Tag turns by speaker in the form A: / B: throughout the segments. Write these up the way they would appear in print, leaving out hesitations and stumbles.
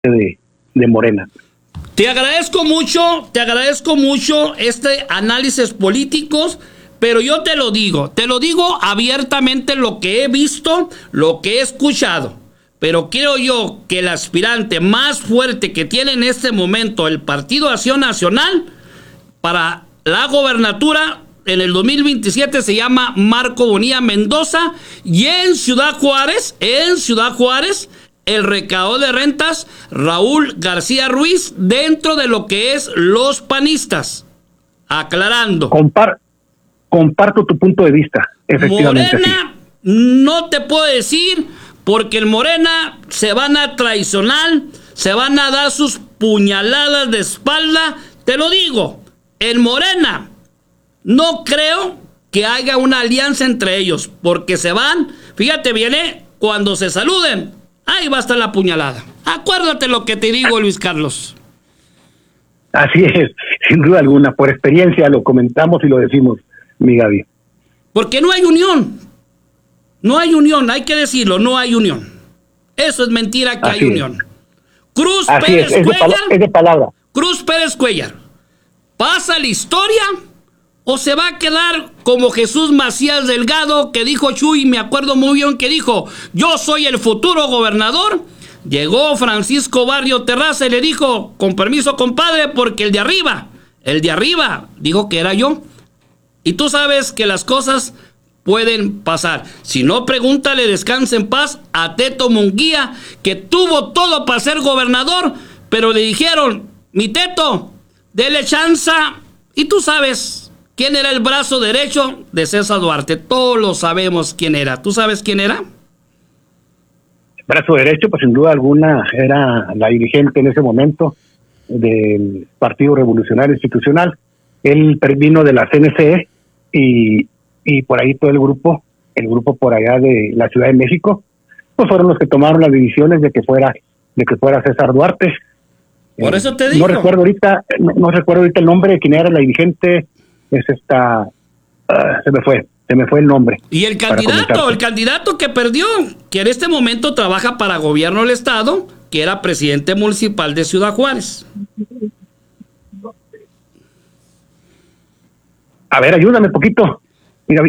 A: de Morena.
B: Te agradezco mucho este análisis políticos, pero yo te lo digo abiertamente lo que he visto, lo que he escuchado. Pero creo yo que el aspirante más fuerte que tiene en este momento el Partido Acción Nacional para la gobernatura en el 2027 se llama Marco Bonilla Mendoza, y en Ciudad Juárez, el recaudador de rentas, Raúl García Ruiz, dentro de lo que es los panistas. Aclarando.
A: Comparto tu punto de vista, efectivamente.
B: Morena, sí. No te puedo decir, porque en Morena se van a traicionar, se van a dar sus puñaladas de espalda. Te lo digo, en Morena no creo que haya una alianza entre ellos, porque se van, fíjate bien, cuando se saluden, ahí va a estar la puñalada. Acuérdate lo que te digo, Luis Carlos.
A: Así es, sin duda alguna, por experiencia lo comentamos y lo decimos, mi Gaby.
B: Porque no hay unión, hay que decirlo, no hay unión. Eso es mentira que hay unión. Cruz Pérez Cuellar,
A: es de palabra.
B: Cruz Pérez Cuellar, ¿pasa la historia o se va a quedar como Jesús Macías Delgado, que dijo Chuy, me acuerdo muy bien, que dijo, yo soy el futuro gobernador? Llegó Francisco Barrio Terraza y le dijo, con permiso, compadre, porque el de arriba dijo que era yo. Y tú sabes que las cosas pueden pasar. Si no, pregúntale, descanse en paz, a Teto Munguía, que tuvo todo para ser gobernador, pero le dijeron, mi Teto, dele chanza. Y tú sabes quién era el brazo derecho de César Duarte. Todos lo sabemos quién era. ¿Tú sabes quién era?
A: Brazo derecho, pues sin duda alguna era la dirigente en ese momento del Partido Revolucionario Institucional. Él vino de la CNC y por ahí todo el grupo por allá de la Ciudad de México, pues fueron los que tomaron las decisiones de que fuera César Duarte.
B: Por eso te digo.
A: No recuerdo ahorita el nombre de quién era la dirigente. Es esta, se me fue el nombre.
B: Y el candidato que perdió, que en este momento trabaja para gobierno del estado, que era presidente municipal de Ciudad Juárez.
A: A ver, ayúdame un poquito. Mira,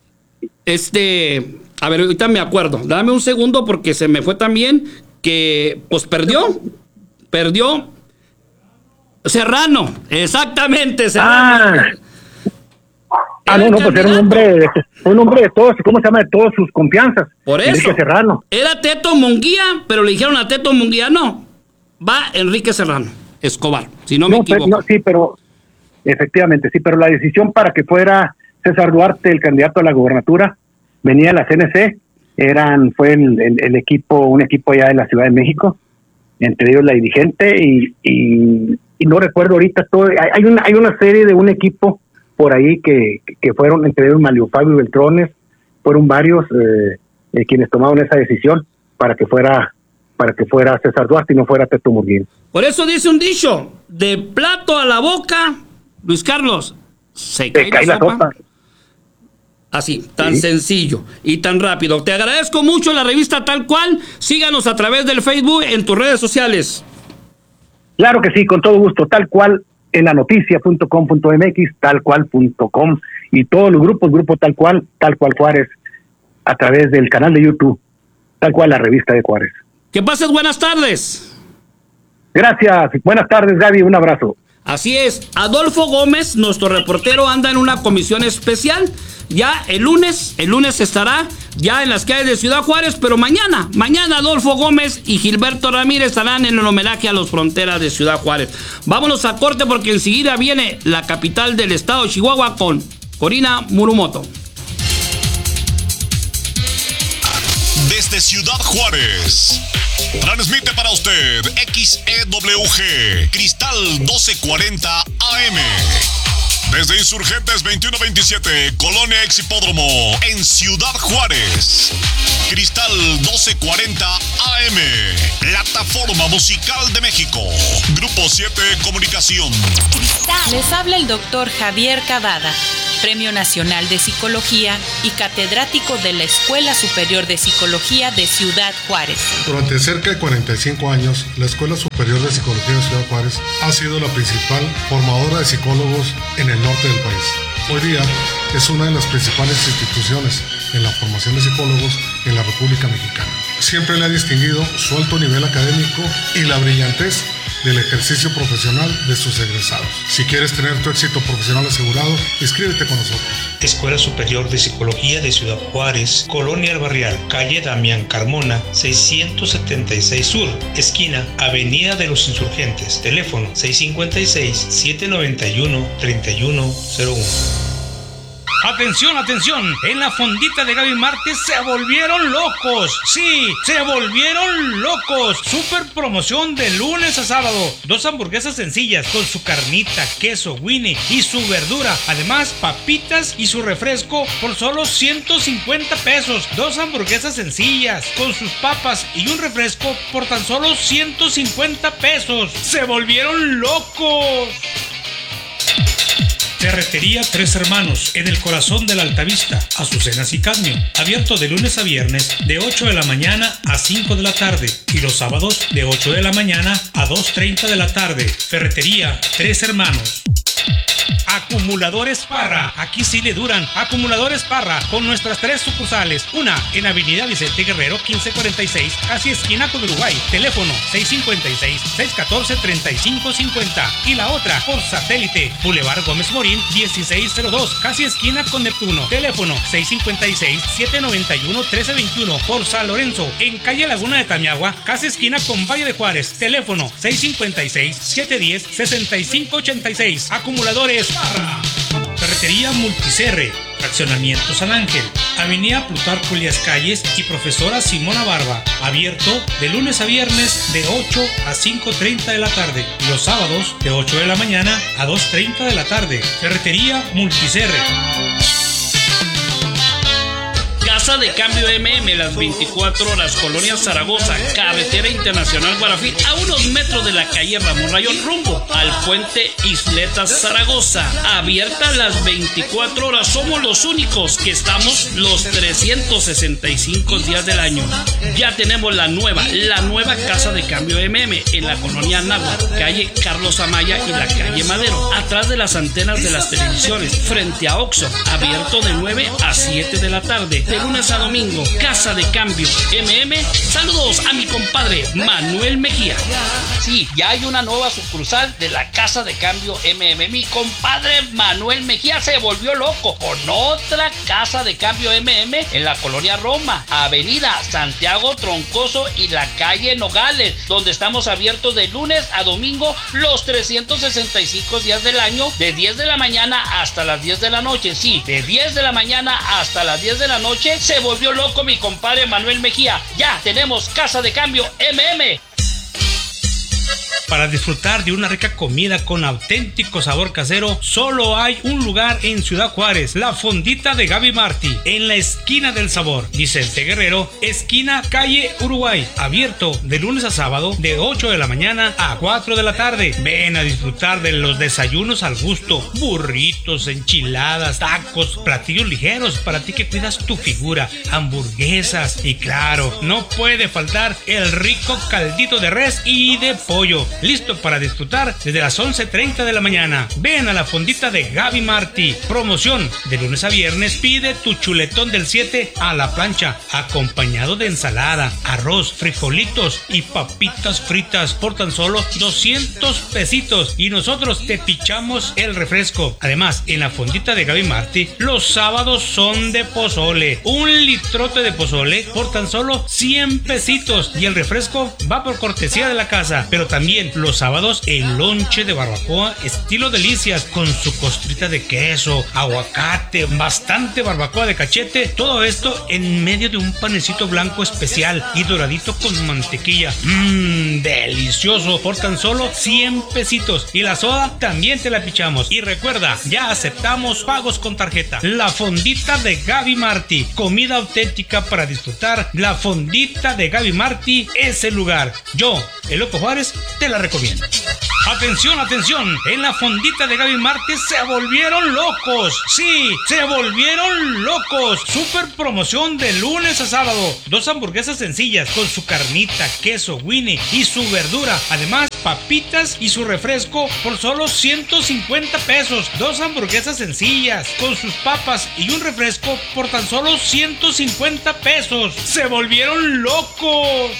B: a ver, ahorita me acuerdo. Dame un segundo porque se me fue también que, pues, perdió. Serrano, exactamente, Serrano.
A: No, pues era un hombre de todos, ¿cómo se llama? De todas sus confianzas.
B: Por eso.
A: Enrique Serrano.
B: Era Teto Munguía, pero le dijeron a Teto Munguía, no, va Enrique Serrano Escobar, si no me equivoco.
A: Sí, pero efectivamente, sí, pero la decisión para que fuera César Duarte el candidato a la gobernatura venía de la CNC, fue el equipo, un equipo allá de la Ciudad de México, entre ellos la dirigente, y no recuerdo ahorita todo, hay una serie de un equipo por ahí que fueron, entre ellos Mario Fabio Beltrones, fueron varios quienes tomaron esa decisión para que fuera César Duarte y no fuera Teto Murguín.
B: Por eso dice un dicho, de plato a la boca, Luis Carlos, se cae la sopa. Así, tan sencillo y tan rápido. Te agradezco mucho la revista Tal Cual. Síganos a través del Facebook, en tus redes sociales.
A: Claro que sí, con todo gusto. Tal Cual en la noticia.com.mx, talcual.com y todos los grupos, Grupo Tal Cual Juárez, a través del canal de YouTube, Tal Cual, la revista de Juárez.
B: Que pases buenas tardes.
A: Gracias, buenas tardes, Gaby, un abrazo.
B: Así es, Adolfo Gómez, nuestro reportero, anda en una comisión especial. Ya el lunes estará ya en las calles de Ciudad Juárez, pero mañana Adolfo Gómez y Gilberto Ramírez estarán en el homenaje a los fronteras de Ciudad Juárez. Vámonos a corte porque enseguida viene la capital del estado de Chihuahua con Corina Murumoto.
C: Desde Ciudad Juárez, transmite para usted XEWG Cristal 1240 AM. Desde Insurgentes 2127, Colonia Ex Hipódromo, en Ciudad Juárez. Cristal 1240 AM, plataforma musical de México. Grupo 7 Comunicación.
D: Les habla el doctor Javier Cavada, Premio Nacional de Psicología y catedrático de la Escuela Superior de Psicología de Ciudad Juárez.
E: Durante cerca de 45 años, la Escuela Superior de Psicología de Ciudad Juárez ha sido la principal formadora de psicólogos en el norte del país. Hoy día es una de las principales instituciones en la formación de psicólogos en la República Mexicana. Siempre le ha distinguido su alto nivel académico y la brillantez del ejercicio profesional de sus egresados. Si quieres tener tu éxito profesional asegurado, inscríbete con nosotros.
F: Escuela Superior de Psicología de Ciudad Juárez, Colonia El Barrial, calle Damián Carmona, 676 Sur, esquina Avenida de los Insurgentes, teléfono 656-791-3101.
G: ¡Atención, atención! En la fondita de Gaby Martí se volvieron locos. ¡Sí, se volvieron locos! Super promoción de lunes a sábado. 2 hamburguesas sencillas con su carnita, queso, Winnie y su verdura. Además, papitas y su refresco por solo 150 pesos. 2 hamburguesas sencillas con sus papas y un refresco por tan solo 150 pesos. ¡Se volvieron locos! Ferretería Tres Hermanos, en el corazón de la Altavista, Azucenas y Cadmio. Abierto de lunes a viernes, de 8 de la mañana a 5 de la tarde. Y los sábados, de 8 de la mañana a 2:30 de la tarde. Ferretería Tres Hermanos. Acumuladores Parra, aquí sí le duran. Acumuladores Parra, con nuestras 3 sucursales. Una en Avenida Vicente Guerrero 1546, casi esquina con Uruguay. Teléfono 656-614-3550. Y la otra por satélite, Boulevard Gómez Morín 1602, casi esquina con Neptuno. Teléfono 656-791-1321. Por San Lorenzo, en calle Laguna de Tamiagua, casi esquina con Valle de Juárez. Teléfono 656-710-6586. Acumuladores Parra. Ferretería Multicerre, Fraccionamiento San Ángel, Avenida Plutarco Elías Calles y Profesora Simona Barba. Abierto de lunes a viernes de 8 a 5:30 de la tarde. Y los sábados de 8 de la mañana a 2:30 de la tarde. Ferretería Multicerre.
B: Casa de Cambio MM, las 24 horas, Colonia Zaragoza, Carretera Internacional Guarafí, a unos metros de la calle Ramón Rayón, rumbo al puente Isletas Zaragoza. Abierta las 24 horas, somos los únicos que estamos los 365 días del año. Ya tenemos la nueva Casa de Cambio MM en la colonia Anáhuac, calle Carlos Amaya y la calle Madero, atrás de las antenas de las televisiones, frente a Oxxo. Abierto de 9 a 7 de la tarde. De lunes a domingo, Casa de Cambio MM. Saludos a mi compadre Manuel Mejía. Sí, ya hay una nueva sucursal de la Casa de Cambio MM. Mi compadre Manuel Mejía se volvió loco con otra Casa de Cambio MM en la colonia Roma, Avenida Santiago Troncoso y la calle Nogales, donde estamos abiertos de lunes a domingo los 365 días del año, de 10 de la mañana hasta las 10 de la noche. Sí, de 10 de la mañana hasta las 10 de la noche. Se volvió loco mi compadre Manuel Mejía. Ya tenemos Casa de Cambio MM.
G: Para disfrutar de una rica comida con auténtico sabor casero, solo hay un lugar en Ciudad Juárez, la Fondita de Gaby Martí, en la esquina del sabor, Vicente Guerrero, esquina calle Uruguay, abierto de lunes a sábado de 8 de la mañana a 4 de la tarde. Ven a disfrutar de los desayunos al gusto, burritos, enchiladas, tacos, platillos ligeros para ti que cuidas tu figura, hamburguesas y claro, no puede faltar el rico caldito de res y de pollo. Listo para disfrutar desde las 11:30 de la mañana. Ven a la Fondita de Gaby Martí. Promoción de lunes a viernes. Pide tu chuletón del 7 a la plancha, acompañado de ensalada, arroz, frijolitos y papitas fritas por tan solo 200 pesitos. Y nosotros te pichamos el refresco. Además, en la Fondita de Gaby Martí, los sábados son de pozole. Un litrote de pozole por tan solo 100 pesitos. Y el refresco va por cortesía de la casa. Pero también Sí, los sábados el lonche de barbacoa estilo delicias con su costrita de queso, aguacate, bastante barbacoa de cachete, todo esto en medio de un panecito blanco especial y doradito con mantequilla. Delicioso, por tan solo 100 pesitos. Y la soda también te la pichamos. Y recuerda, ya aceptamos pagos con tarjeta. La Fondita de Gaby Martí, comida auténtica para disfrutar. La Fondita de Gaby Martí es el lugar. Yo, el Loco Juárez, te la recomiendo. Atención, atención, en la Fondita de Gaby Martí se volvieron locos. Sí, se volvieron locos. Super promoción de lunes a sábado. 2 hamburguesas sencillas con su carnita, queso, Winnie y su verdura. Además, papitas y su refresco por solo 150 pesos. 2 hamburguesas sencillas con sus papas y un refresco por tan solo 150 pesos. ¡Se volvieron locos!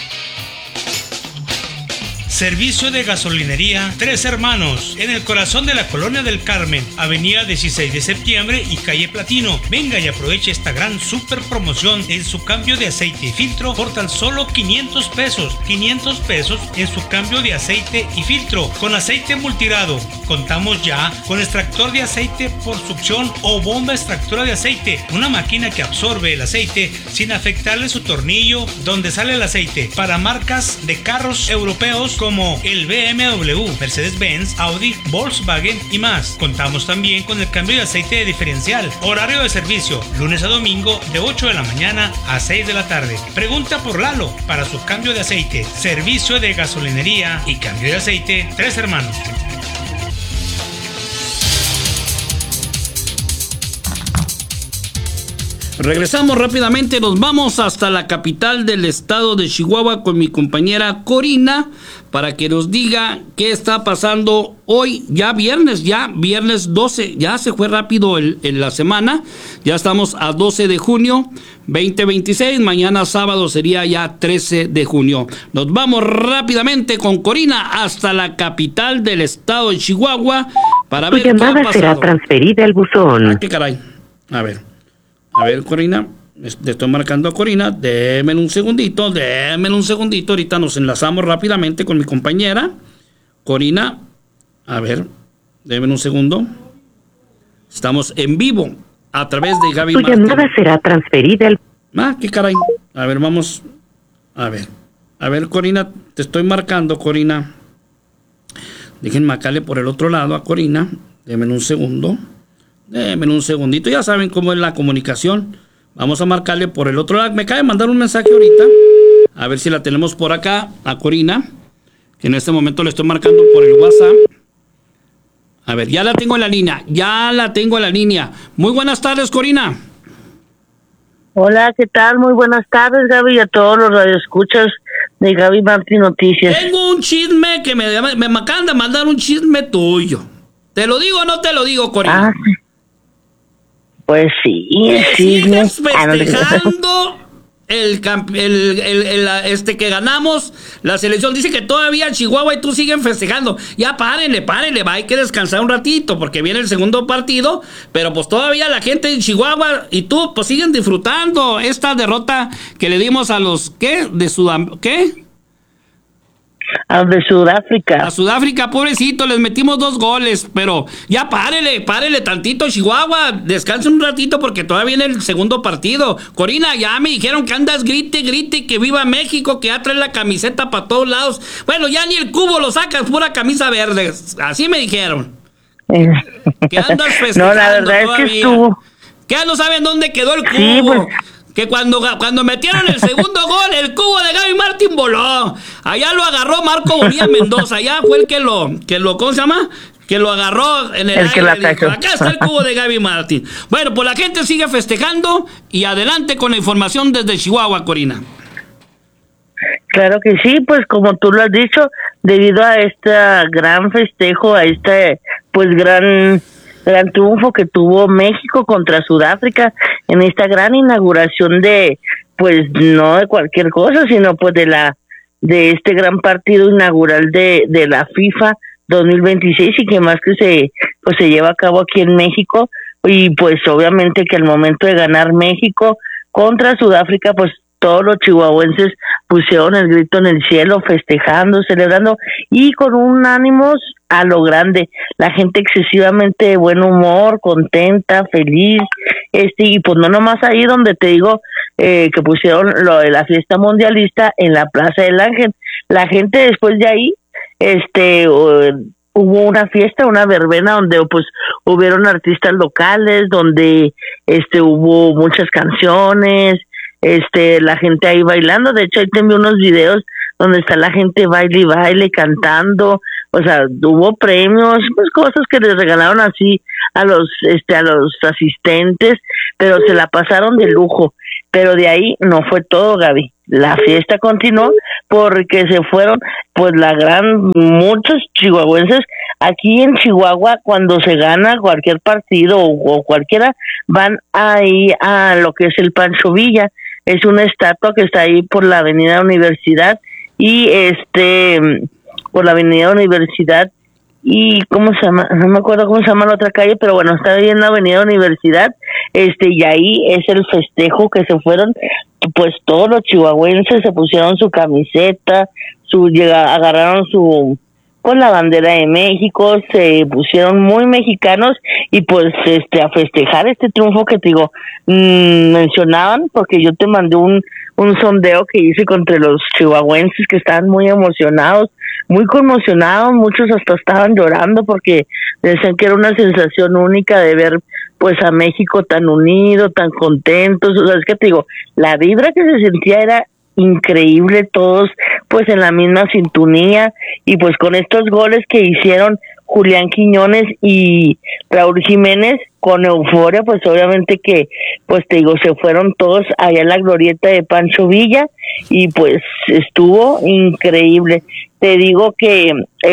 G: Servicio de gasolinería Tres Hermanos, en el corazón de la Colonia del Carmen, avenida 16 de septiembre y calle Platino. Venga y aproveche esta gran super promoción en su cambio de aceite y filtro por tan solo 500 pesos. 500 pesos en su cambio de aceite y filtro con aceite multirado. Contamos ya con extractor de aceite por succión o bomba extractora de aceite, una máquina que absorbe el aceite sin afectarle su tornillo donde sale el aceite, para marcas de carros europeos como el BMW, Mercedes-Benz, Audi, Volkswagen y más. Contamos también con el cambio de aceite de diferencial. Horario de servicio, lunes a domingo de 8 de la mañana a 6 de la tarde. Pregunta por Lalo para su cambio de aceite. Servicio de gasolinería y cambio de aceite Tres Hermanos.
B: Regresamos rápidamente, nos vamos hasta la capital del estado de Chihuahua con mi compañera Corina para que nos diga qué está pasando hoy, ya viernes 12, ya se fue rápido en la semana, ya estamos a 12 de junio 2026, mañana sábado sería ya 13 de junio. Nos vamos rápidamente con Corina hasta la capital del estado de Chihuahua para ver qué ha pasado. Tu llamada será transferida al buzón. ¿Qué caray? A ver, Corina, le estoy marcando a Corina, déme un segundito, ahorita nos enlazamos rápidamente con mi compañera, Corina, a ver, déme un segundo, estamos en vivo, a través de Gaby Martí. Tu llamada será transferida al... ¿Qué caray? A ver, vamos, a ver, Corina, te estoy marcando, Corina, déjenme marcarle por el otro lado a Corina, déme un segundo. Déjenme un segundito, ya saben cómo es la comunicación. Vamos a marcarle por el otro lado. Me acaba de mandar un mensaje ahorita. A ver si la tenemos por acá a Corina, que en este momento le estoy marcando por el WhatsApp. A ver, ya la tengo en la línea. Muy buenas tardes, Corina.
H: Hola, ¿qué tal? Muy buenas tardes, Gaby, y a todos los radioescuchas de Gaby Martí Noticias.
B: Tengo un chisme que me acaban de mandar un chisme tuyo. ¿Te lo digo o no te lo digo, Corina?
H: Sí. Pues sí,
B: sigues festejando que ganamos la selección. Dice que todavía Chihuahua y tú siguen festejando. Ya párenle, hay que descansar un ratito porque viene el segundo partido, pero pues todavía la gente de Chihuahua y tú pues siguen disfrutando esta derrota que le dimos a los de Sudáfrica. A Sudáfrica, pobrecito, les metimos 2 goles, pero ya párele tantito, Chihuahua, descansen un ratito porque todavía viene el segundo partido. Corina, ya me dijeron que andas grite, que viva México, que ya traes la camiseta para todos lados. Bueno, ya ni el cubo lo sacas, pura camisa verde, así me dijeron. Que andas festejando. No, la verdad todavía. Es que estuvo. Que ya no saben dónde quedó el cubo. Sí, pues. Que cuando metieron el segundo gol, el cubo de Gaby Martí voló. Allá lo agarró Marco Bonilla Mendoza. Allá fue el que lo ¿cómo se llama? Que lo agarró en el aire. Que dijo, acá está el cubo de Gaby Martí. Bueno, pues la gente sigue festejando y adelante con la información desde Chihuahua, Corina.
H: Claro que sí, pues como tú lo has dicho, debido a este gran festejo, a este pues gran triunfo que tuvo México contra Sudáfrica en esta gran inauguración de, pues no de cualquier cosa, sino pues de este gran partido inaugural de la FIFA 2026 y que más que se lleva a cabo aquí en México. Y pues obviamente que al momento de ganar México contra Sudáfrica, pues todos los chihuahuenses pusieron el grito en el cielo, festejando, celebrando y con un ánimo a lo grande. La gente excesivamente de buen humor, contenta, feliz, y pues no nomás ahí donde te digo que pusieron lo de la fiesta mundialista en la Plaza del Ángel. La gente después de ahí, hubo una fiesta, una verbena donde pues hubieron artistas locales, donde hubo muchas canciones, la gente ahí bailando. De hecho ahí te envié unos videos donde está la gente baile y baile, cantando. O sea, hubo premios, pues cosas que les regalaron así a los asistentes, pero se la pasaron de lujo. Pero de ahí no fue todo, Gaby. La fiesta continuó porque se fueron, pues muchos chihuahuenses. Aquí en Chihuahua, cuando se gana cualquier partido o cualquiera, van ahí a lo que es el Pancho Villa. Es una estatua que está ahí por la Avenida Universidad y por la Avenida Universidad y ¿cómo se llama? No me acuerdo cómo se llama la otra calle, pero bueno, está ahí en la Avenida Universidad, y ahí es el festejo que se fueron, pues todos los chihuahuenses se pusieron su camiseta, agarraron con la bandera de México, se pusieron muy mexicanos y pues a festejar este triunfo que te digo, mencionaban, porque yo te mandé un sondeo que hice contra los chihuahuenses que estaban muy emocionados, muy conmocionados, muchos hasta estaban llorando porque decían que era una sensación única de ver pues a México tan unido, tan contentos. O sea, es que te digo, la vibra que se sentía era increíble, todos pues en la misma sintonía, y pues con estos goles que hicieron Julián Quiñones y Raúl Jiménez con euforia, pues obviamente que pues te digo, se fueron todos allá en la glorieta de Pancho Villa y pues estuvo increíble. Te digo que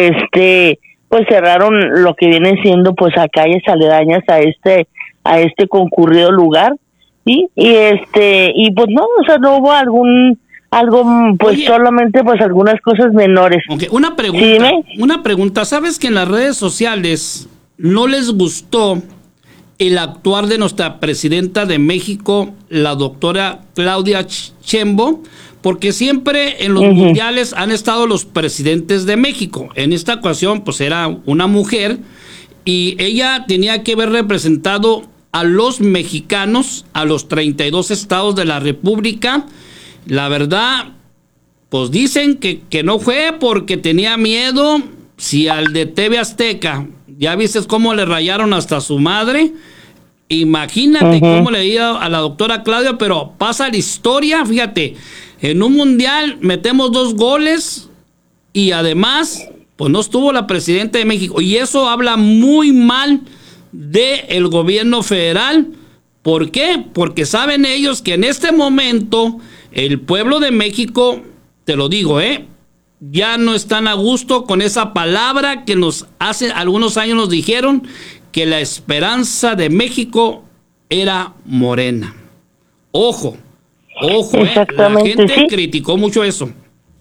H: pues cerraron lo que viene siendo pues a calles aledañas a este concurrido lugar y pues no, o sea, no hubo algo pues oye, solamente pues algunas cosas menores.
B: Okay, una pregunta, ¿sabes que en las redes sociales no les gustó el actuar de nuestra presidenta de México, la doctora Claudia Sheinbaum? Porque siempre en los mundiales han estado los presidentes de México. En esta ocasión pues era una mujer y ella tenía que haber representado a los mexicanos, a los 32 estados de la República. La verdad, pues dicen que no fue porque tenía miedo. Si al de TV Azteca, ya viste cómo le rayaron hasta su madre, imagínate cómo le dio a la doctora Claudia, pero pasa la historia, fíjate, en un mundial metemos 2 goles y además, pues no estuvo la presidenta de México, y eso habla muy mal del gobierno federal. ¿Por qué? Porque saben ellos que en este momento el pueblo de México, te lo digo, ya no están a gusto con esa palabra que hace algunos años nos dijeron que la esperanza de México era Morena. Ojo, la gente criticó mucho eso.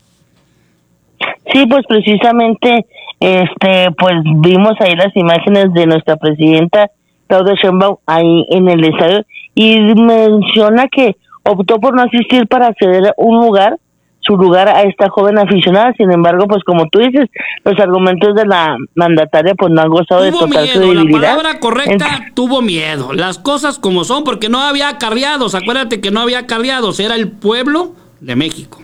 H: Sí, pues precisamente, pues vimos ahí las imágenes de nuestra presidenta Claudia Sheinbaum ahí en el estadio y menciona que optó por no asistir para ceder su lugar a esta joven aficionada. Sin embargo, pues como tú dices, los argumentos de la mandataria pues no han gozado de total credibilidad.
B: La palabra correcta, tuvo miedo. Las cosas como son, porque no había acarreados. Acuérdate que no había acarreados, era el pueblo de México.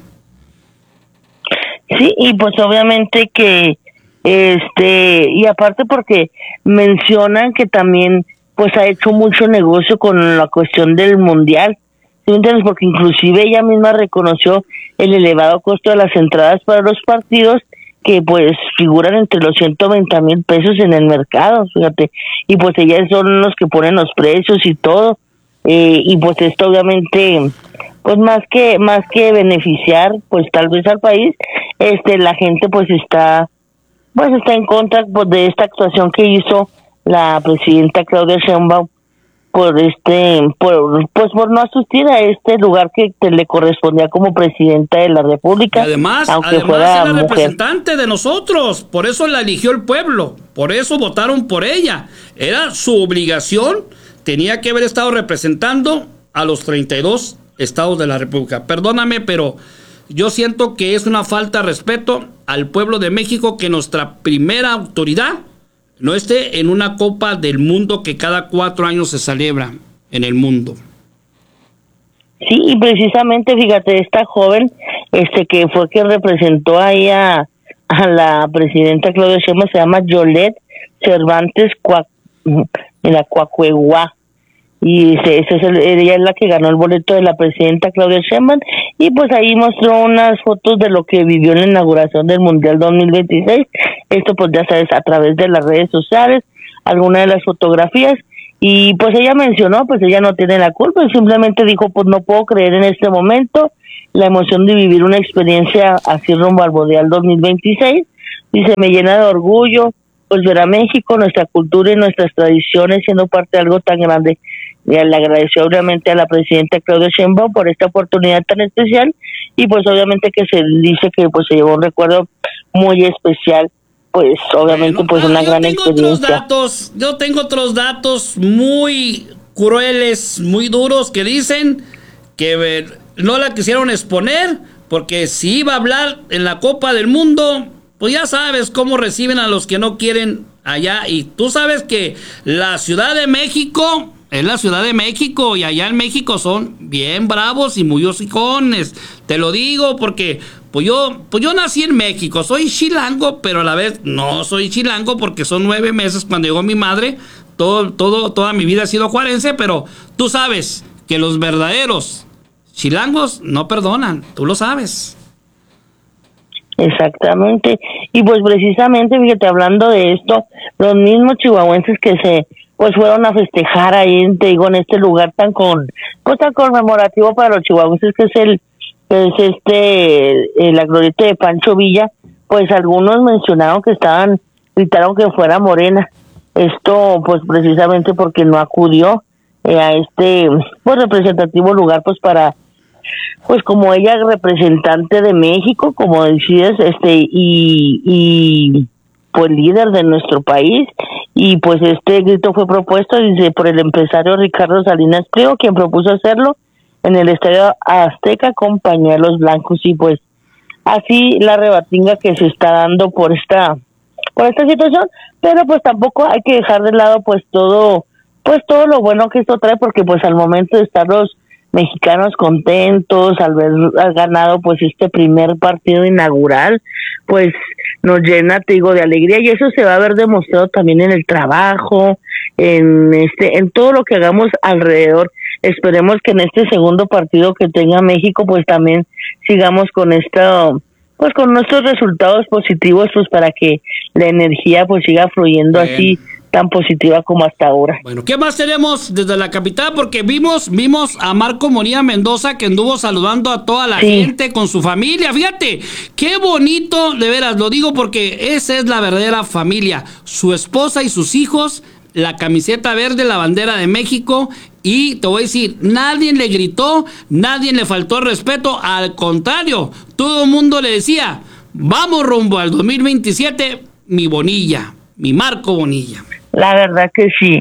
H: Sí, y pues obviamente que y aparte porque mencionan que también pues ha hecho mucho negocio con la cuestión del mundial. ¿Sí me entiendes? Porque inclusive ella misma reconoció el elevado costo de las entradas para los partidos que pues figuran entre los 120,000 pesos en el mercado, fíjate, y pues ellas son los que ponen los precios y todo, y pues esto obviamente pues más que beneficiar pues tal vez al país, la gente pues está en contra pues de esta actuación que hizo la presidenta Claudia Sheinbaum por no asistir a este lugar que le correspondía como presidenta de la República.
B: Y además
H: fuera
B: era
H: mujer.
B: Representante de nosotros, por eso la eligió el pueblo, por eso votaron por ella. Era su obligación, tenía que haber estado representando a los 32 estados de la República. Perdóname, pero yo siento que es una falta de respeto al pueblo de México que nuestra primera autoridad no esté en una Copa del Mundo que cada 4 años se celebra en el mundo.
H: Sí, y precisamente, fíjate, esta joven, que fue que representó ahí a la presidenta Claudia Sheinbaum, se llama Yolette Cervantes Cuacuegua, y ella es la que ganó el boleto de la presidenta Claudia Sheinbaum, y pues ahí mostró unas fotos de lo que vivió en la inauguración del Mundial 2026, esto pues ya sabes, a través de las redes sociales, algunas de las fotografías, y pues ella mencionó, pues ella no tiene la culpa, y simplemente dijo, pues no puedo creer en este momento la emoción de vivir una experiencia así rumbo al Mundial 2026, dice, me llena de orgullo, pues ver a México, nuestra cultura y nuestras tradiciones siendo parte de algo tan grande. Y le agradeció obviamente a la presidenta Claudia Sheinbaum por esta oportunidad tan especial, y pues obviamente que se dice que pues se llevó un recuerdo muy especial, pues obviamente pues una gran experiencia.
B: Yo tengo otros datos muy crueles, muy duros, que dicen que no la quisieron exponer porque si iba a hablar en la Copa del Mundo, pues ya sabes cómo reciben a los que no quieren allá, y tú sabes que la Ciudad de México es la Ciudad de México, y allá en México son bien bravos y muy hocicones. Te lo digo porque pues yo nací en México, soy chilango, pero a la vez no soy chilango porque son 9 meses cuando llegó mi madre. Toda mi vida ha sido juarense, pero tú sabes que los verdaderos chilangos no perdonan, tú lo sabes.
H: Exactamente, y pues precisamente, fíjate, hablando de esto, los mismos chihuahuenses que pues fueron a festejar ahí, te digo, en este lugar tan conmemorativo para los chihuahuenses, que es la glorieta de Pancho Villa, pues algunos mencionaron gritaron que fuera Morena, esto pues precisamente porque no acudió a este pues representativo lugar, pues para pues como ella representante de México, como decías, y pues líder de nuestro país, y pues este grito fue propuesto, dice, por el empresario Ricardo Salinas Pliego, quien propuso hacerlo en el Estadio Azteca con pañuelos blancos, y pues así la rebatinga que se está dando por esta situación, pero pues tampoco hay que dejar de lado pues todo lo bueno que esto trae, porque pues al momento de estar los mexicanos contentos al haber ganado pues este primer partido inaugural, pues nos llena, te digo, de alegría, y eso se va a ver demostrado también en el trabajo, en todo lo que hagamos alrededor. Esperemos que en este segundo partido que tenga México pues también sigamos con pues con nuestros resultados positivos, pues para que la energía pues siga fluyendo así tan positiva como hasta ahora.
B: Bueno, ¿qué más tenemos desde la capital? Porque vimos a Marco Bonilla Mendoza, que anduvo saludando a toda la gente con su familia. Fíjate, qué bonito, de veras, lo digo porque esa es la verdadera familia. Su esposa y sus hijos, la camiseta verde, la bandera de México, y te voy a decir, nadie le gritó, nadie le faltó el respeto, al contrario, todo el mundo le decía, vamos rumbo al 2027, mi Bonilla, mi Marco Bonilla.
H: La verdad que sí,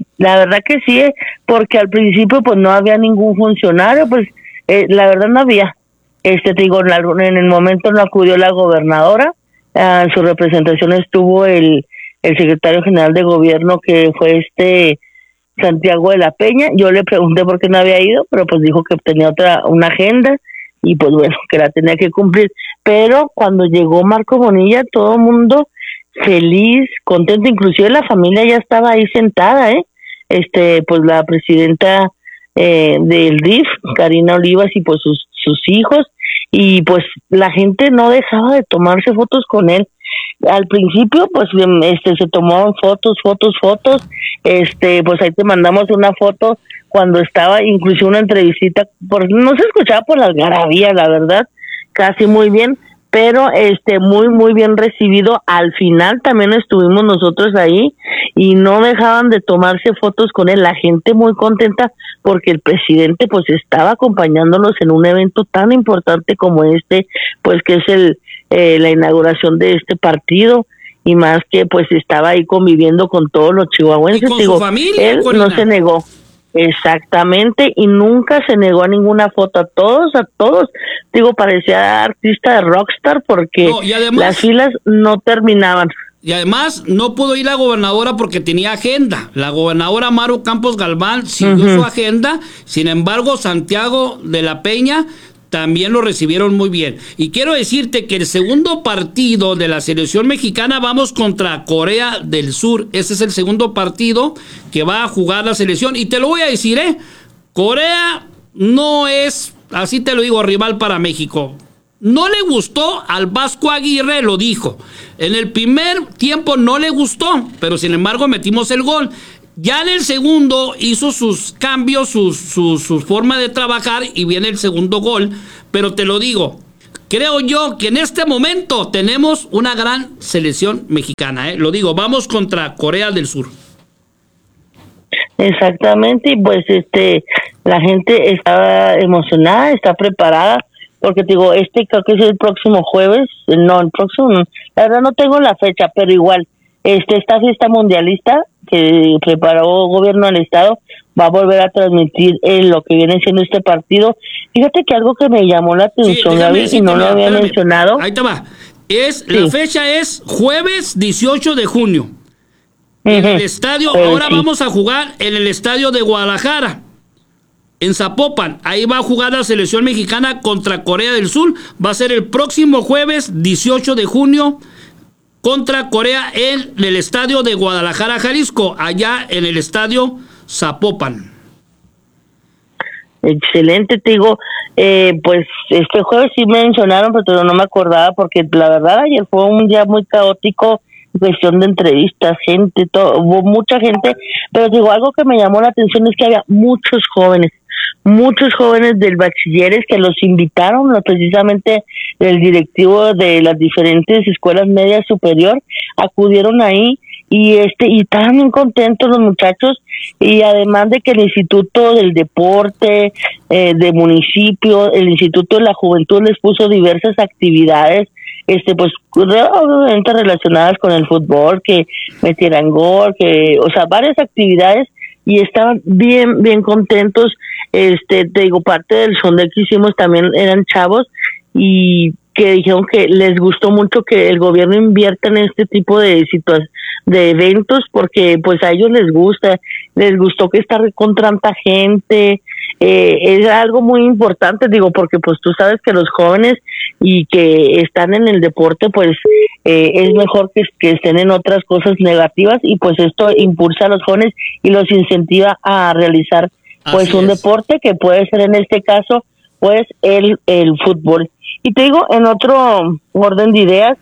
H: porque al principio pues no había ningún funcionario, pues la verdad no había, te digo, en el momento no acudió la gobernadora, en su representación estuvo el secretario general de gobierno, que fue Santiago de la Peña. Yo le pregunté por qué no había ido, pero pues dijo que tenía una agenda, y pues bueno, que la tenía que cumplir, pero cuando llegó Marco Bonilla, todo el mundo feliz, contento, inclusive la familia ya estaba ahí sentada, pues la presidenta del DIF, Karina Olivas, y pues sus hijos, y pues la gente no dejaba de tomarse fotos con él. Al principio pues se tomaban fotos, pues ahí te mandamos una foto cuando estaba, inclusive una entrevistita, no se escuchaba por la algarabía, la verdad, casi muy bien, pero muy muy bien recibido. Al final también estuvimos nosotros ahí y no dejaban de tomarse fotos con él, la gente muy contenta porque el presidente pues estaba acompañándonos en un evento tan importante como pues que es la inauguración de este partido, y más que pues estaba ahí conviviendo con todos los chihuahuenses.
B: Y con su familia,
H: él
B: Corina.
H: no se negó. Exactamente, y nunca se negó a ninguna foto, a todos, digo, parecía artista de rockstar porque
B: No, y además,
H: las filas no terminaban.
B: Y además no pudo ir la gobernadora porque tenía agenda. La gobernadora Maru Campos Galván siguió su agenda, sin embargo Santiago de la Peña también lo recibieron muy bien. Y quiero decirte que el segundo partido de la selección mexicana vamos contra Corea del Sur. Ese es el segundo partido que va a jugar la selección. Y te lo voy a decir, Corea no es, así te lo digo, rival para México. No le gustó al Vasco Aguirre, lo dijo. En el primer tiempo no le gustó, pero sin embargo metimos el gol. Ya en el segundo hizo sus cambios, su forma de trabajar y viene el segundo gol. Pero te lo digo, creo yo que en este momento tenemos una gran selección mexicana. Lo digo, vamos contra Corea del Sur.
H: Exactamente, y pues la gente está emocionada, está preparada, porque te digo, creo que es el próximo jueves, no, el próximo, la verdad no tengo la fecha, pero igual, esta fiesta mundialista que preparó gobierno del estado va a volver a transmitir lo que viene siendo este partido. Fíjate que algo que me llamó la atención, Gaby, y no lo había mencionado.
B: Ahí te va. La fecha es jueves 18 de junio. En el estadio, ahora vamos a jugar en el estadio de Guadalajara, en Zapopan. Ahí va a jugar la selección mexicana contra Corea del Sur. Va a ser el próximo jueves 18 de junio contra Corea en el estadio de Guadalajara, Jalisco, allá en el estadio Zapopan.
H: Excelente, te digo, pues este jueves sí mencionaron, pero no me acordaba porque la verdad ayer fue un día muy caótico, cuestión de entrevistas, hubo mucha gente, pero digo, algo que me llamó la atención es que había muchos jóvenes del bachilleres que los invitaron, precisamente el directivo de las diferentes escuelas medias superior, acudieron ahí y estaban muy contentos los muchachos, y además de que el Instituto del Deporte de municipio, el Instituto de la Juventud les puso diversas actividades, pues obviamente relacionadas con el fútbol, que metieran gol, varias actividades, y estaban bien contentos. Te digo, parte del sondeo que hicimos también eran chavos y que dijeron que les gustó mucho que el gobierno invierta en este tipo de de eventos, porque pues a ellos les gustó que estar con tanta gente. Es algo muy importante, digo, porque pues tú sabes que los jóvenes y que están en el deporte, pues es mejor que estén en otras cosas negativas, y pues esto impulsa a los jóvenes y los incentiva a realizar pues un deporte que puede ser en este caso pues el fútbol. Y te digo, en otro orden de ideas,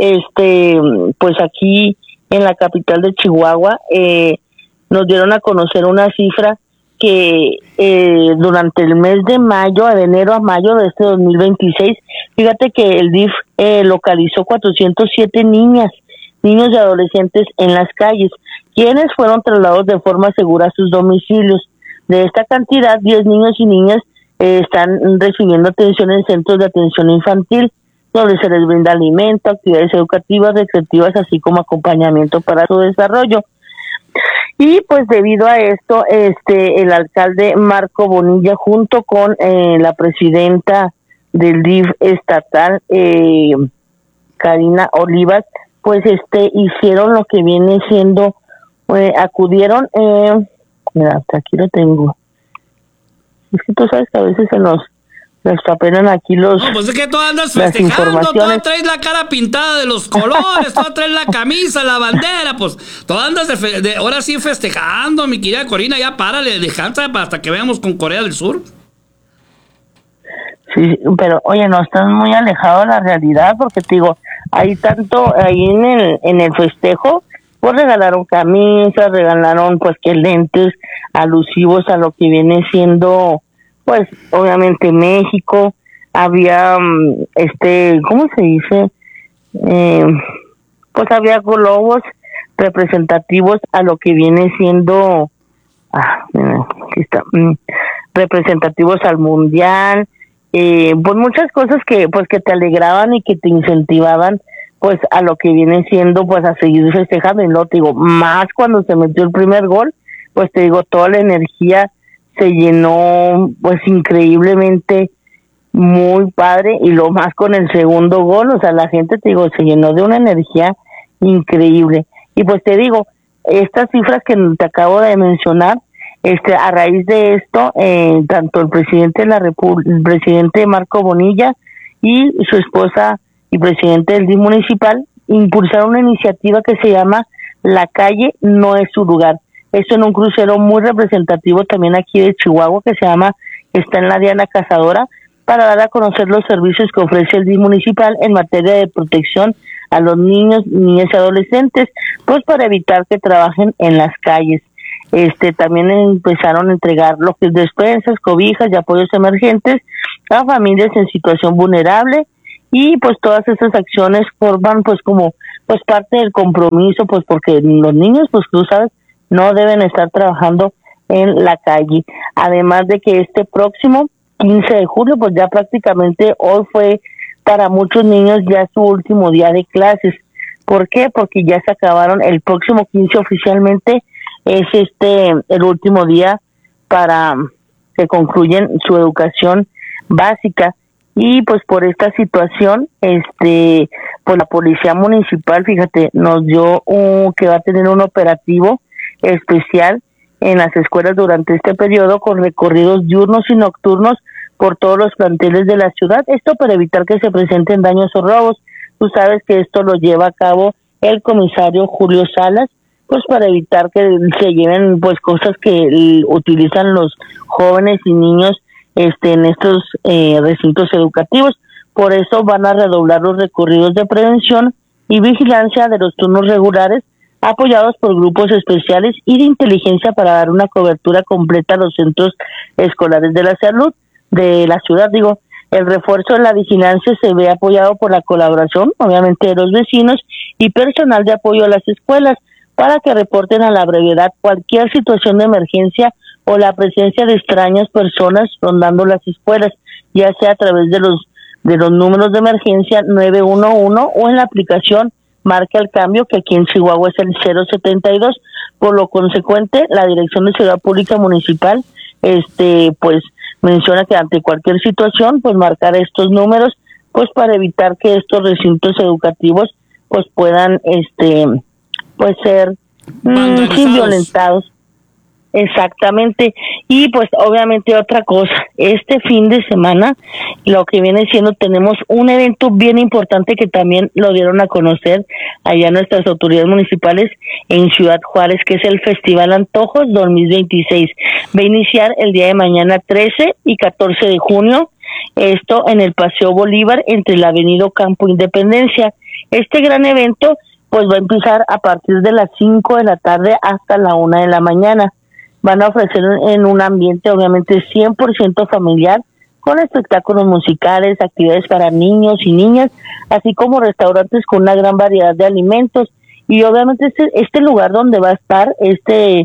H: pues aquí en la capital de Chihuahua nos dieron a conocer una cifra que durante el mes de enero a mayo de este 2026, fíjate que el DIF localizó 407 niños y adolescentes en las calles, quienes fueron trasladados de forma segura a sus domicilios. De esta cantidad, 10 niños y niñas están recibiendo atención en centros de atención infantil, donde se les brinda alimento, actividades educativas, recreativas, así como acompañamiento para su desarrollo. Y pues debido a esto, el alcalde Marco Bonilla, junto con la presidenta del DIF estatal, Karina Olivas, pues hicieron lo que viene siendo, acudieron, mira, hasta aquí lo tengo. Es que tú sabes que a veces se nos apenan aquí los.
B: No, pues es que tú andas festejando, tú traes la cara pintada de los colores, tú traes la camisa, la bandera, pues tú andas ahora sí festejando, mi querida Corina, ya párale, descansa hasta que veamos con Corea del Sur.
H: Sí, pero oye, no están muy alejados de la realidad, porque te digo, ahí en el festejo, pues regalaron camisas, regalaron pues que lentes alusivos a lo que viene siendo pues obviamente México. Había ¿cómo se dice? Pues había globos representativos a lo que viene siendo aquí está, representativos al mundial, pues muchas cosas que te alegraban y que te incentivaban pues a lo que viene siendo pues a seguir festejando. Y no te digo, más cuando se metió el primer gol, pues te digo, toda la energía se llenó pues increíblemente, muy padre, y lo más con el segundo gol, o sea, la gente, te digo, se llenó de una energía increíble. Y pues te digo, estas cifras que te acabo de mencionar, a raíz de esto, tanto el presidente de la República, el presidente Marco Bonilla y su esposa y presidente del DIF municipal impulsaron una iniciativa que se llama La calle no es su lugar. Esto en un crucero muy representativo también aquí de Chihuahua, que está en la Diana Cazadora, para dar a conocer los servicios que ofrece el DIF municipal en materia de protección a los niños, niñas y adolescentes, pues para evitar que trabajen en las calles. También empezaron a entregar lo que es despensas, cobijas y apoyos emergentes a familias en situación vulnerable, y pues todas estas acciones forman pues como pues parte del compromiso, pues porque los niños, pues tú sabes, no deben estar trabajando en la calle. Además de que este próximo 15 de julio, pues ya prácticamente hoy fue para muchos niños ya su último día de clases. ¿Por qué? Porque ya se acabaron. El próximo 15 oficialmente es el último día para que concluyen su educación básica. Y pues por esta situación, pues la policía municipal, fíjate, nos dio que va a tener un operativo especial en las escuelas durante este periodo, con recorridos diurnos y nocturnos por todos los planteles de la ciudad, esto para evitar que se presenten daños o robos. Tú sabes que esto lo lleva a cabo el comisario Julio Salas, pues para evitar que se lleven pues cosas que utilizan los jóvenes y niños en estos recintos educativos. Por eso van a redoblar los recorridos de prevención y vigilancia de los turnos regulares, apoyados por grupos especiales y de inteligencia, para dar una cobertura completa a los centros escolares de la salud de la ciudad. El refuerzo de la vigilancia se ve apoyado por la colaboración, obviamente, de los vecinos y personal de apoyo a las escuelas, para que reporten a la brevedad cualquier situación de emergencia o la presencia de extrañas personas rondando las escuelas, ya sea a través de los números de emergencia 911 o en la aplicación Marca el Cambio, que aquí en Chihuahua es el 072. Por lo consecuente, la Dirección de Seguridad Pública Municipal pues menciona que ante cualquier situación, pues marcar estos números, pues para evitar que estos recintos educativos pues puedan pues ser sin violentados. Exactamente. Y pues obviamente otra cosa, este fin de semana, lo que viene siendo, tenemos un evento bien importante que también lo dieron a conocer allá nuestras autoridades municipales en Ciudad Juárez, que es el Festival Antojos 2026. Va a iniciar el día de mañana 13 y 14 de junio, esto en el Paseo Bolívar, entre la Avenida Campo Independencia. Este gran evento pues va a empezar a partir de las 5 de la tarde hasta la 1 de la mañana. Van a ofrecer en un ambiente obviamente 100% familiar, con espectáculos musicales, actividades para niños y niñas, así como restaurantes con una gran variedad de alimentos. Y obviamente este lugar donde va a estar este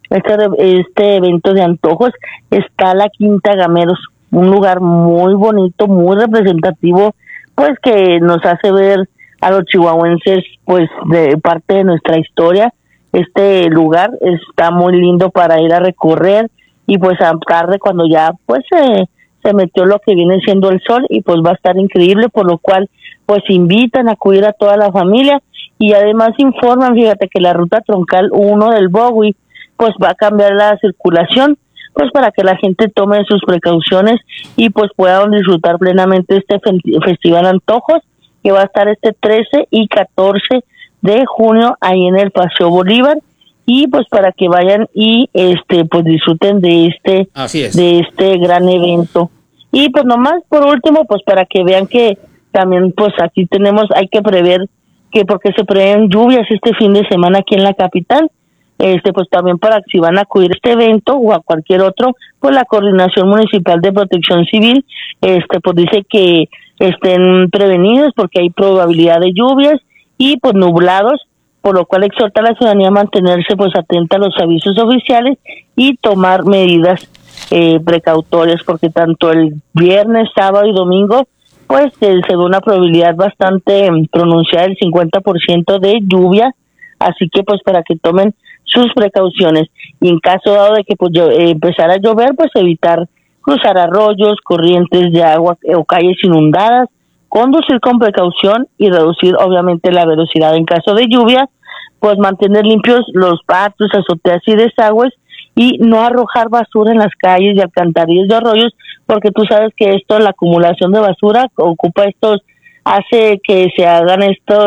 H: evento de antojos está la Quinta Gameros, un lugar muy bonito, muy representativo, pues que nos hace ver a los chihuahuenses pues de parte de nuestra historia. Este lugar está muy lindo para ir a recorrer, y pues a tarde, cuando ya pues se metió lo que viene siendo el sol, y pues va a estar increíble, por lo cual pues invitan a acudir a toda la familia. Y además informan, fíjate, que la ruta troncal 1 del Bowie pues va a cambiar la circulación, pues para que la gente tome sus precauciones y pues puedan disfrutar plenamente este Festival Antojos, que va a estar 13 y 14 de junio ahí en el Paseo Bolívar. Y pues para que vayan y pues disfruten de este gran evento. Y pues nomás por último, pues para que vean que también pues aquí hay que prever que, porque se prevén lluvias este fin de semana aquí en la capital, pues también para que si van a acudir a este evento o a cualquier otro, pues la Coordinación Municipal de Protección Civil pues dice que estén prevenidos, porque hay probabilidad de lluvias y pues nublados, por lo cual exhorta a la ciudadanía a mantenerse pues atenta a los avisos oficiales y tomar medidas precautorias, porque tanto el viernes, sábado y domingo pues se ve una probabilidad bastante pronunciada del 50% de lluvia, así que pues para que tomen sus precauciones. Y en caso dado de que empezara a llover, pues evitar cruzar arroyos, corrientes de agua o calles inundadas, conducir con precaución y reducir obviamente la velocidad. En caso de lluvia, pues mantener limpios los patios, azoteas y desagües, y no arrojar basura en las calles y alcantarillas de arroyos, porque tú sabes que la acumulación de basura hace que se hagan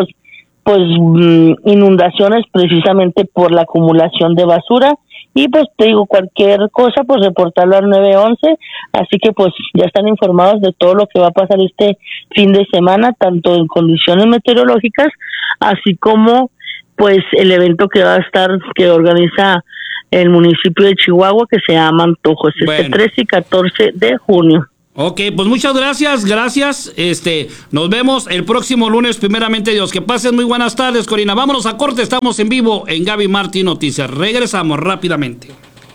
H: inundaciones precisamente por la acumulación de basura. Y pues te digo, cualquier cosa, pues reportarlo al 911, así que pues ya están informados de todo lo que va a pasar este fin de semana, tanto en condiciones meteorológicas, así como pues el evento que organiza el municipio de Chihuahua, que se llama Antojos,
B: bueno.
H: 13 y 14 de junio.
B: Ok, pues muchas gracias. Nos vemos el próximo lunes, primeramente Dios. Que pasen muy buenas tardes, Corina. Vámonos a corte, estamos en vivo en Gaby Martí Noticias. Regresamos rápidamente.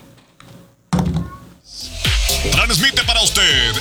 C: Transmite para usted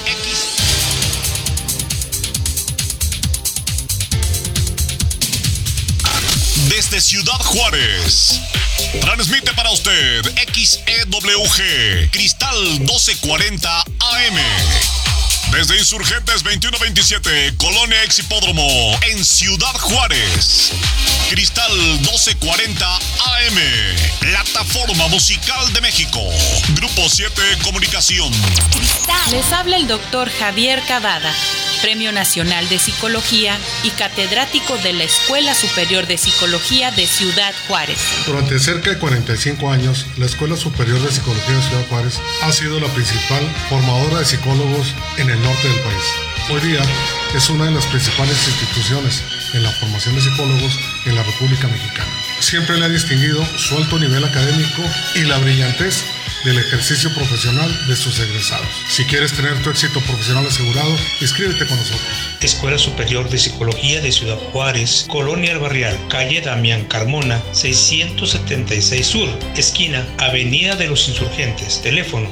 C: desde Ciudad Juárez. Transmite para usted XEWG Cristal 1240 AM. Desde Insurgentes 2127, Colonia Ex Hipódromo, en Ciudad Juárez. Cristal 1240 AM, Plataforma Musical de México. Grupo 7 Comunicación.
D: Les habla el doctor Javier Cavada, Premio Nacional de Psicología y catedrático de la Escuela Superior de Psicología de Ciudad Juárez.
E: Durante cerca de 45 años, la Escuela Superior de Psicología de Ciudad Juárez ha sido la principal formadora de psicólogos en el norte del país. Hoy día es una de las principales instituciones en la formación de psicólogos en la República Mexicana. Siempre le ha distinguido su alto nivel académico y la brillantez del ejercicio profesional de sus egresados. Si quieres tener tu éxito profesional asegurado, inscríbete con nosotros.
F: Escuela Superior de Psicología de Ciudad Juárez, Colonia El Barrial, calle Damián Carmona, 676 Sur, esquina Avenida de los Insurgentes, teléfono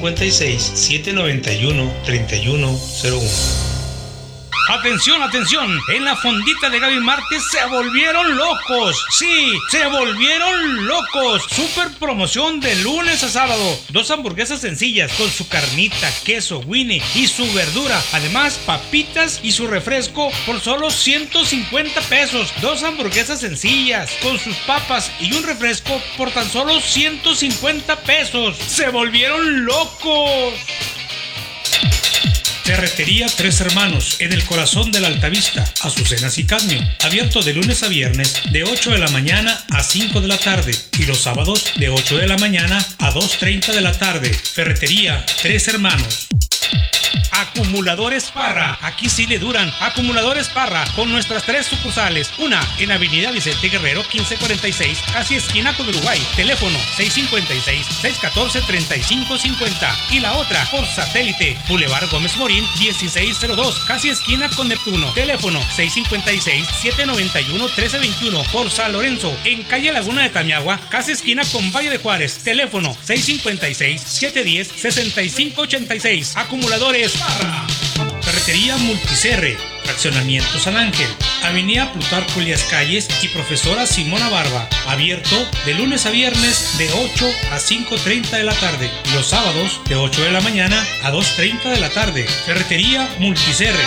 F: 656-791-3101.
G: ¡Atención, atención! En la fondita de Gaby Martí se volvieron locos. ¡Sí, se volvieron locos! Super promoción de lunes a sábado. 2 hamburguesas sencillas con su carnita, queso, Winnie y su verdura. Además, papitas y su refresco por solo 150 pesos. 2 hamburguesas sencillas con sus papas y un refresco por tan solo 150 pesos. ¡Se volvieron locos! Ferretería Tres Hermanos, en el corazón de la Altavista, Azucenas y Cadmio. Abierto de lunes a viernes, de 8 de la mañana a 5 de la tarde. Y los sábados, de 8 de la mañana a 2:30 de la tarde. Ferretería Tres Hermanos. Acumuladores Parra, aquí sí le duran. Acumuladores Parra, con nuestras 3 sucursales. Una en Avenida Vicente Guerrero 1546, casi esquina con Uruguay. Teléfono 656-614-3550. Y la otra por satélite, Boulevard Gómez Morín 1602, casi esquina con Neptuno. Teléfono 656-791-1321. Por San Lorenzo, en calle Laguna de Tamiagua, casi esquina con Valle de Juárez. Teléfono 656-710-6586. Acumuladores Parra. Ferretería Multicerre, Fraccionamiento San Ángel, Avenida Plutarco Elías Calles y Profesora Simona Barba. Abierto de lunes a viernes de 8 a 5:30 de la tarde. Y los sábados de 8 de la mañana a 2:30 de la tarde. Ferretería Multicerre.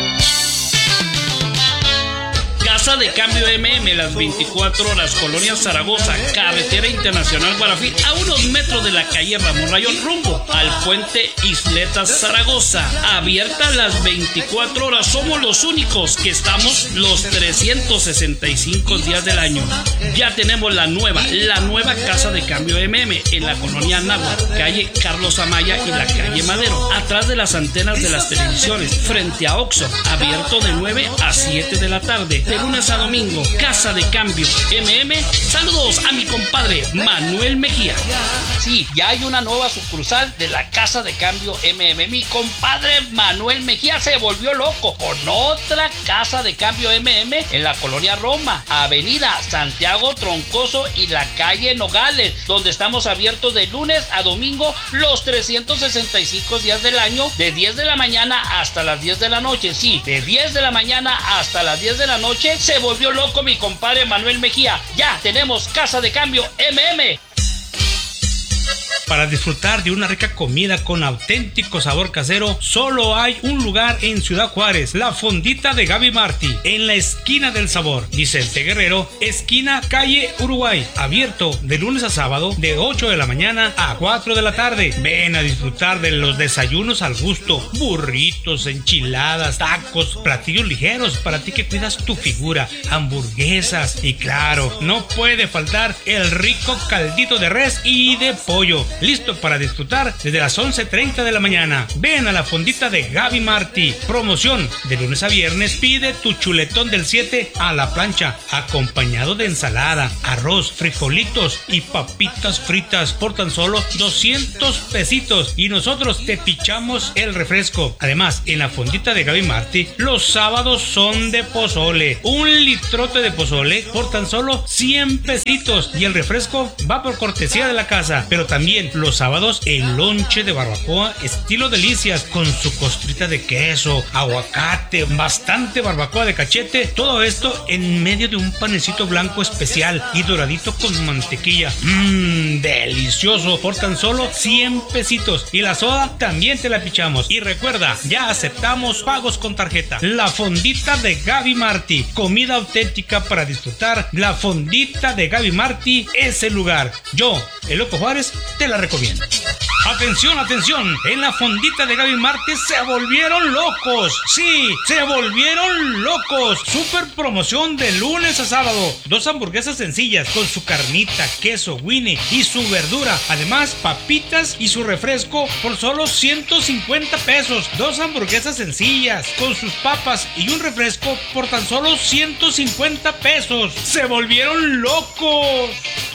B: Casa de Cambio MM, las 24 horas, Colonia Zaragoza, Carretera Internacional Guarafil, a unos metros de la calle Ramón Rayón, rumbo al puente Isletas Zaragoza. Abierta las 24 horas, somos los únicos que estamos los 365 días del año. Ya tenemos la nueva Casa de Cambio MM en la colonia Anáhuac, calle Carlos Amaya y la calle Madero, atrás de las antenas de las televisiones, frente a Oxxo, abierto de 9 a 7 de la tarde, de lunes a domingo. Casa de Cambio MM. Saludos a mi compadre Manuel Mejía. Sí, ya hay una nueva sucursal de la Casa de Cambio MM. Mi compadre Manuel Mejía se volvió loco con otra Casa de Cambio MM en la colonia Roma, Avenida Santiago Troncoso y la calle Nogales, donde estamos abiertos de lunes a domingo los 365 días del año, de 10 de la mañana hasta las 10 de la noche. Sí, de 10 de la mañana hasta las 10 de la noche, Se volvió loco mi compadre Manuel Mejía. Ya tenemos casa de cambio MM.
G: Para disfrutar de una rica comida con auténtico sabor casero, solo hay un lugar en Ciudad Juárez, la Fondita de Gaby Martí, en la esquina del sabor. Vicente Guerrero, esquina calle Uruguay, abierto de lunes a sábado de 8 de la mañana a 4 de la tarde. Ven a disfrutar de los desayunos al gusto, burritos, enchiladas, tacos, platillos ligeros para ti que cuidas tu figura, hamburguesas y claro, no puede faltar el rico caldito de res y de pollo. Listo para disfrutar desde las 11:30 de la mañana. Ven a la Fondita de Gaby Martí. Promoción de lunes a viernes. Pide tu chuletón del 7 a la plancha, acompañado de ensalada, arroz, frijolitos y papitas fritas por tan solo 200 pesitos. Y nosotros te pichamos el refresco. Además, en la Fondita de Gaby Martí, los sábados son de pozole. Un litrote de pozole por tan solo 100 pesitos. Y el refresco va por cortesía de la casa. Pero también los sábados el lonche de barbacoa estilo delicias con su costrita de queso, aguacate, bastante barbacoa de cachete, todo esto en medio de un panecito blanco especial y doradito con mantequilla. Delicioso por tan solo 100 pesitos. Y la soda también te la pichamos. Y recuerda, ya aceptamos pagos con tarjeta. La Fondita de Gaby Martí, comida auténtica para disfrutar. La Fondita de Gaby Martí es el lugar. Yo, el Loco Juárez, te la recomiendo. Atención, atención, en la Fondita de Gaby Martí se volvieron locos. Sí, se volvieron locos. Super promoción de lunes a sábado. 2 hamburguesas sencillas con su carnita, queso, Winnie y su verdura. Además, papitas y su refresco por solo 150 pesos. 2 hamburguesas sencillas con sus papas y un refresco por tan solo 150 pesos. Se volvieron locos.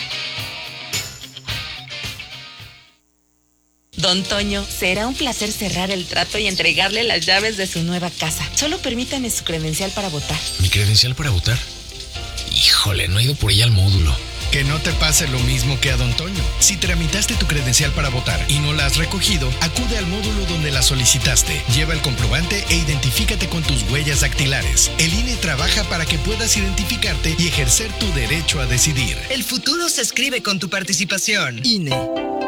I: Don Toño, será un placer cerrar el trato y entregarle las llaves de su nueva casa. Solo permítame su credencial para votar.
J: ¿Mi credencial para votar? Híjole, no he ido por ella al módulo.
K: Que no te pase lo mismo que a Don Toño. Si tramitaste tu credencial para votar y no la has recogido, acude al módulo donde la solicitaste. Lleva el comprobante e identifícate con tus huellas dactilares. El INE trabaja para que puedas identificarte y ejercer tu derecho a decidir.
L: El futuro se escribe con tu participación.
K: INE.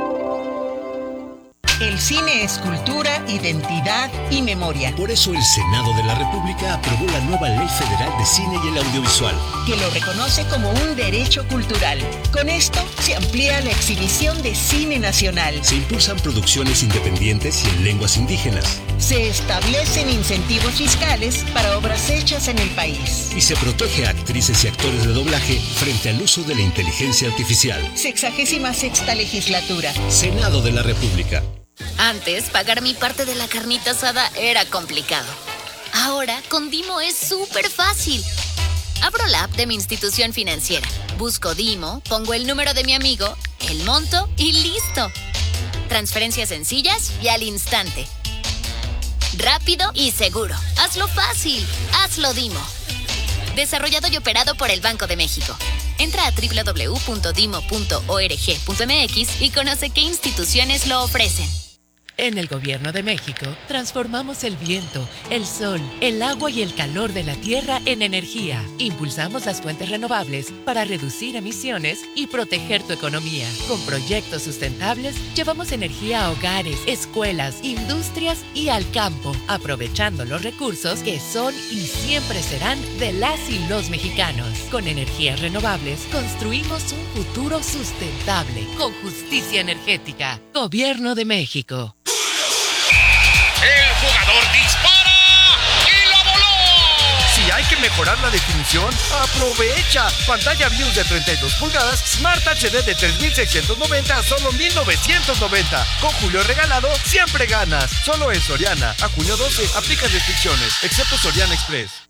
L: El cine es cultura, identidad y memoria.
M: Por eso el Senado de la República aprobó la nueva Ley Federal de Cine y el Audiovisual,
L: que lo reconoce como un derecho cultural. Con esto se amplía la exhibición de cine nacional.
M: Se impulsan producciones independientes y en lenguas indígenas.
L: Se establecen incentivos fiscales para obras hechas en el país.
M: Y se protege a actrices y actores de doblaje frente al uso de la inteligencia artificial.
L: 66ª legislatura.
M: Senado de la República.
N: Antes, pagar mi parte de la carnita asada era complicado. Ahora, con Dimo es súper fácil. Abro la app de mi institución financiera, busco Dimo, pongo el número de mi amigo, el monto y ¡listo! Transferencias sencillas y al instante. Rápido y seguro. Hazlo fácil. Hazlo Dimo. Desarrollado y operado por el Banco de México. Entra a www.dimo.org.mx y conoce qué instituciones lo ofrecen.
O: En el Gobierno de México, transformamos el viento, el sol, el agua y el calor de la tierra en energía. Impulsamos las fuentes renovables para reducir emisiones y proteger tu economía. Con proyectos sustentables, llevamos energía a hogares, escuelas, industrias y al campo, aprovechando los recursos que son y siempre serán de las y los mexicanos. Con energías renovables, construimos un futuro sustentable, con justicia energética. Gobierno de México.
P: El jugador dispara y la voló.
Q: Si hay que mejorar la definición, aprovecha. Pantalla BIOS de 32 pulgadas, Smart HD de 3690 a solo 1990. Con Julio regalado, siempre ganas. Solo en Soriana. A junio 12, aplica restricciones, excepto Soriana Express.